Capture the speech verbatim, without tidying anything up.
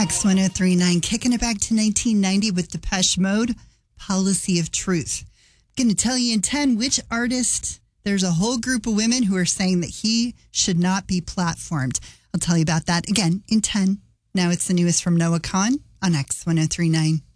X one oh three point nine, kicking it back to nineteen ninety with Depeche Mode, Policy of Truth. I'm going to tell you in ten which artist, there's a whole group of women who are saying that he should not be platformed. I'll tell you about that again in ten. Now it's the newest from Noah Kahan on X one oh three point nine.